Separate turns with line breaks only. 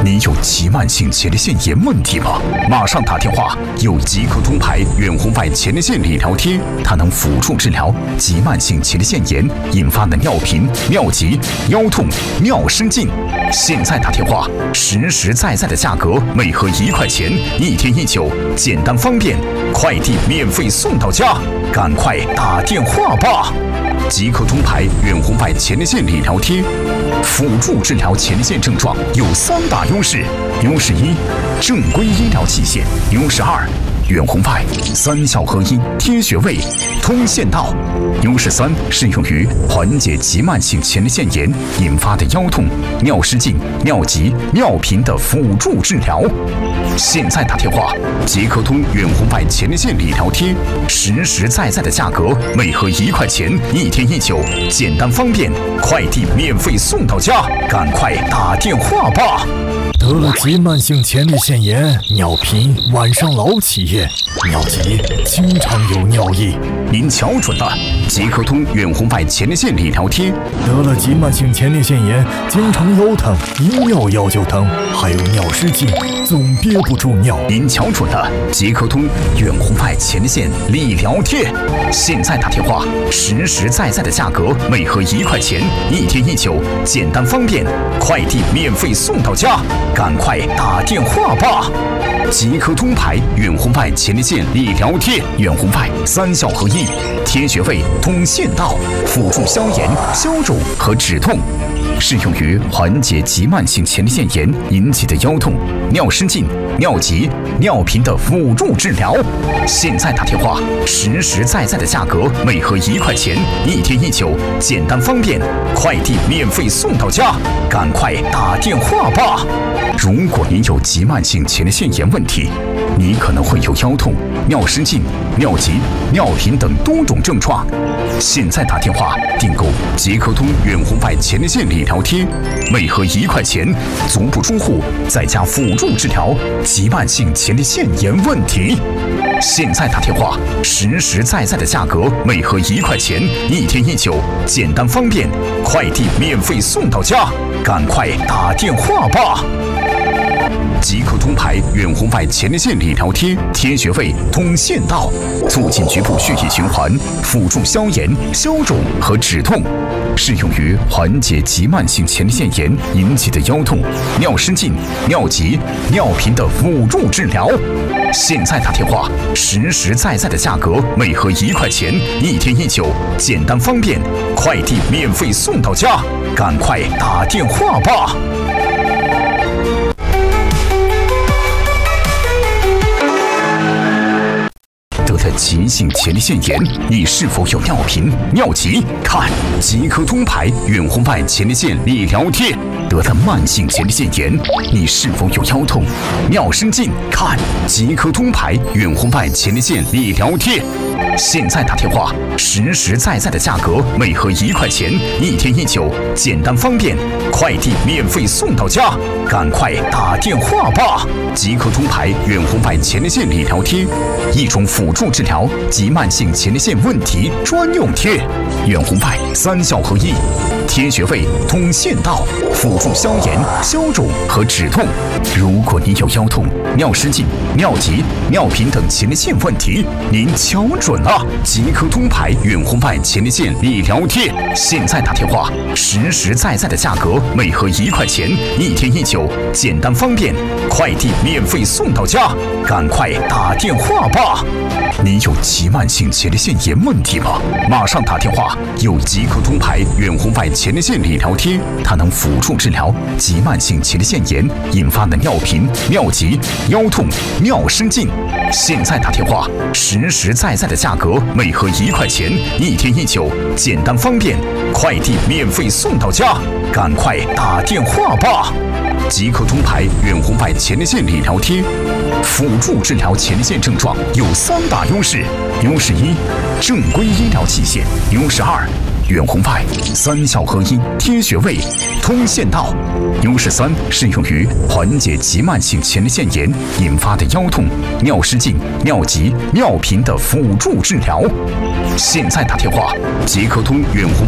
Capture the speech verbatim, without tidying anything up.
你有急慢性前列腺炎问题吗？马上打电话，有即刻通牌远红外前列腺理疗贴，它能辅助治疗急慢性前列腺炎引发的尿频、尿急、腰痛、尿失禁。现在打电话，实实在在的价格，每盒一块钱，一天一酒，简单方便，快递免费送到家，赶快打电话吧！即刻通牌远红外前列腺理疗贴，辅助治疗前列腺症状有三大优势：优势一，正规医疗器械；优势二，远红外三效合一，贴穴位，通线道；优势三，适用于缓解急慢性前列腺炎引发的腰痛、尿失禁、尿急、尿频的辅助治疗。现在打电话，即刻通远红外前列腺理疗贴，实实在在的价格，每盒一块钱，一天一酒，简单方便，快递免费送到家，赶快打电话吧！
得了急慢性前列腺炎，尿频，晚上老起夜，尿急，经常有尿意。
您瞧准了，即刻通远红外前列腺理疗贴。
得了急慢性前列腺炎，经常腰疼，一尿腰就疼，还有尿失禁，总憋不住尿。
您瞧准了，即刻通远红外前列腺理疗贴。现在打电话，实实在在的价格，每盒一块钱，一天一酒，简单方便，快递免费送到家。赶快打电话吧！即刻通牌远红外前列腺理疗贴，远红外三效合一，贴穴位，通线道，辅助消炎、消肿和止痛，适用于缓解急慢性前列腺炎引起的腰痛、尿失禁、尿急、尿频的辅助治疗。现在打电话，实实在在的价格，每盒一块钱，一天一酒，简单方便，快递免费送到家，赶快打电话吧！如果您有急慢性前列腺炎问题，你可能会有腰痛、尿失禁、尿急、尿频等多种症状。现在打电话订购即刻通远红外前列腺理疗贴，每盒一块钱，足不出户，在家辅助治疗急慢性前列腺炎问题。现在打电话，实实在在的价格，每盒一块钱，一天一酒，简单方便，快递免费送到家，赶快打电话吧！即刻通牌远红外前列腺理疗贴，贴穴位，通线道，促进局部血液循环，辅助消炎、消肿和止痛，适用于缓解急慢性前列腺炎引起的腰痛、尿失禁、尿急、尿频的辅助治疗。现在打电话，实实在在的价格，每盒一块钱，一天一酒，简单方便，快递免费送到家，赶快打电话吧！得了急性前列腺炎，你是否有尿频、尿急？看即刻通牌远红外前列腺理疗贴。得了慢性前列腺炎，你是否有腰痛、尿失禁？看即刻通牌远红外前列腺理疗贴。现在打电话，实实在在的价格，每盒一块钱，一天一酒，简单方便，快递免费送到家，赶快打电话吧！即刻通牌远红外前列腺理疗贴，一种辅助治疗急慢性前列腺问题专用贴，远红外三效合一，贴穴位，通线道，辅助消炎、消肿和止痛。如果你有腰痛、尿失禁、尿急、尿频等前列腺问题，您瞧准了，即刻通牌远红外前列腺理疗贴。现在打电话，实实在在的价格，每盒一块钱，一天一酒，简单方便，快递免费送到家，赶快打电话吧！你有急慢性前列腺炎问题吗？马上打电话，有即刻通牌远红外前列腺理疗贴，它能辅助治疗急慢性前列腺炎引发的尿频、尿急、腰痛、尿失禁。现在打电话，实实在在的价格，每盒一块钱，一天一酒，简单方便，快递免费送到家，赶快打电话吧！即刻通牌远红外前列腺理疗贴，辅助治疗前列腺症状有三大优势：优势一，正规医疗器械；优势二，远红外三效合一，贴穴位，通线道；优势三，适用于缓解急慢性前列腺炎引发的腰痛、尿失禁、尿急、尿频的辅助治疗。现在打电话，即刻通远红